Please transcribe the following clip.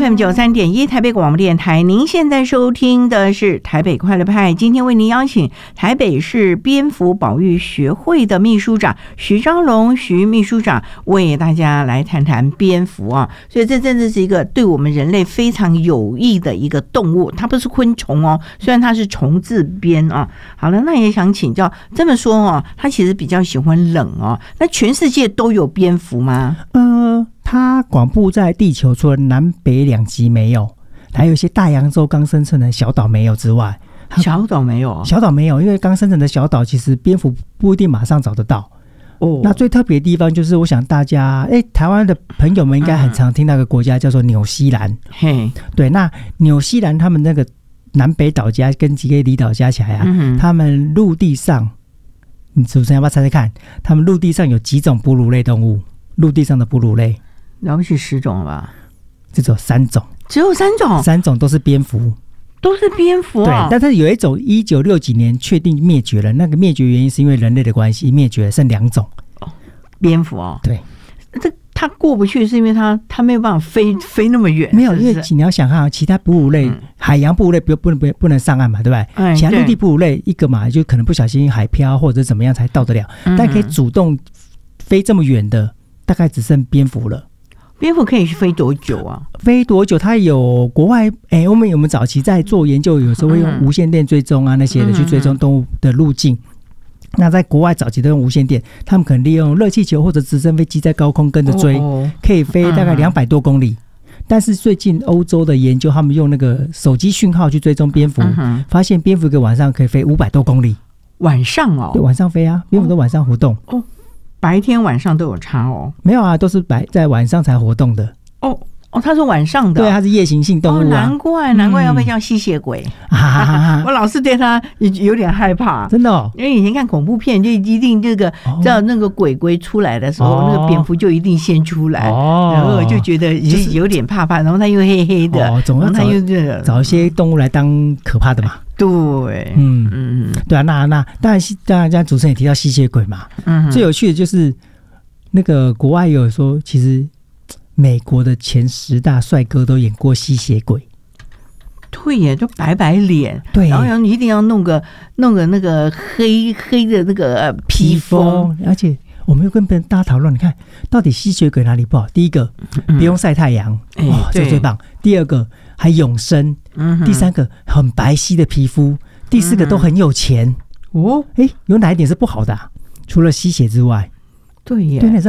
FM 93.1台北广播电台，您现在收听的是台北快乐派。今天为您邀请台北市蝙蝠保育学会的秘书长徐昭龙徐秘书长为大家来谈谈蝙蝠啊。所以这真的是一个对我们人类非常有益的一个动物，它不是昆虫哦，虽然它是虫字边啊。好了，那也想请教，这么说哦，它其实比较喜欢冷哦。那全世界都有蝙蝠吗？ 它广布在地球，除了南北两极没有，还有一些大洋洲刚生成的小岛没有之外， 小岛没有， 小岛没有，因为刚生成的小岛其实蝙蝠不一定马上找得到。那最特别的地方就是，我想大家，台湾的朋友们应该很常听到一个国家叫做纽西兰。对，那纽西兰他们那个南北岛加跟几个离岛加起来啊，他们陆地上，你主持人要不要猜猜看？他们陆地上有几种哺乳类动物？陆地上的哺乳类。 了不起10种了吧？ 只有3种， 只有3种 ，3种都是蝙蝠， 都是蝙蝠对，但是有一种1960几年确定灭绝了，那个灭绝原因是因为人类的关系灭绝了，剩2种。 蝙蝠哦， 对， 它过不去是因为它没有办法飞那么远， 没有，因为你要想看其他哺乳类，海洋哺乳类不能上岸嘛，对不对？其他陆地哺乳类一个嘛，就可能不小心海漂或者怎么样才到得了，但可以主动飞这么远的，大概只剩蝙蝠了。 蝙蝠可以飞多久啊？ 飞多久？它有国外我们早期在做研究，有时候会用无线电追踪啊那些的去追踪动物的路径。那在国外早期都用无线电，他们可能利用热气球或者直升飞机在高空跟着追，可以飞大概200多公里。但是最近欧洲的研究，他们用那个手机讯号去追踪蝙蝠，发现蝙蝠一个晚上可以飞500多公里。 晚上哦？ 对，晚上飞啊，蝙蝠都晚上活动。 白天晚上都有差哦？ 没有啊，都是在晚上才活动的。 它是晚上的， 对，它是夜行性动物啊。 难怪要被叫吸血鬼。我老是对它有点害怕， 真的哦。 因为以前看恐怖片，就一定这个知道那个鬼出来的时候，那个蝙蝠就一定先出来，然后就觉得有点怕，然后它又黑黑的， 总要找一些动物来当可怕的嘛。 对， 对啊，那当然，主持人也提到吸血鬼嘛。最有趣的就是那个国外有说，其实美国的前10大帅哥都演过吸血鬼。 对耶，就白脸， 对， 然后你一定要弄个那个黑的那个披风， 而且我们又跟大家讨论，你看到底吸血鬼哪里不好？第一个不用晒太阳，哇，这最棒。第二个还永生，第三个很白皙的皮肤，第4个都很有钱。有哪一点是不好的啊？除了吸血之外， 对耶。